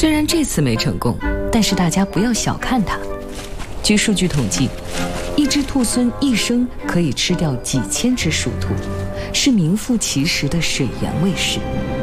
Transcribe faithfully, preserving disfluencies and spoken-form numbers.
虽然这次没成功，但是大家不要小看它。据数据统计，一只兔狲一生可以吃掉几千只鼠兔，是名副其实的水源卫士。